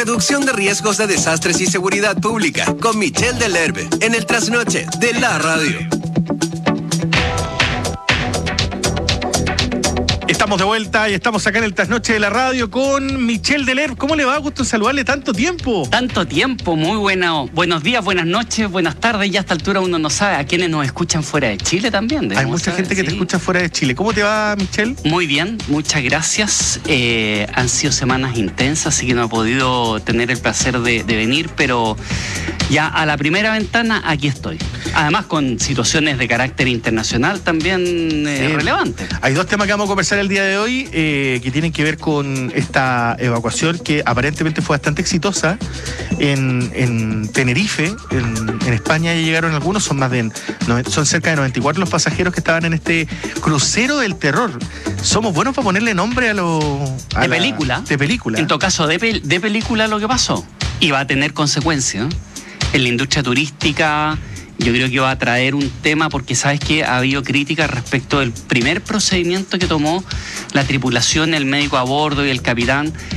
Reducción de riesgos de desastres y seguridad pública con Michelle Delerbe en el Trasnoche de la Radio. Estamos de vuelta y estamos acá en el Trasnoche de la Radio con Michelle Delerbe. ¿Cómo le va? Gusto en saludarle. ¿Tanto tiempo? Tanto tiempo, muy bueno. Buenos días, buenas noches, buenas tardes. Ya a esta altura uno no sabe a quienes nos escuchan fuera de Chile también. Hay mucha gente que te escucha fuera de Chile. ¿Cómo te va, Michelle? Muy bien, muchas gracias. Han sido semanas intensas, así que no he podido tener el placer de venir, pero ya a la primera ventana aquí estoy. Además con situaciones de carácter internacional también relevantes. Hay dos temas que vamos a conversar el día de hoy que tienen que ver con esta evacuación que aparentemente fue bastante exitosa en Tenerife, en España. Ya llegaron algunos, son cerca de 94 los pasajeros que estaban en este crucero del terror. Somos buenos para ponerle nombre a película. De película. En todo caso, de película lo que pasó. Y va a tener consecuencias en la industria turística. Yo creo que va a traer un tema porque sabes que ha habido críticas respecto del primer procedimiento que tomó la tripulación, el médico a bordo y el capitán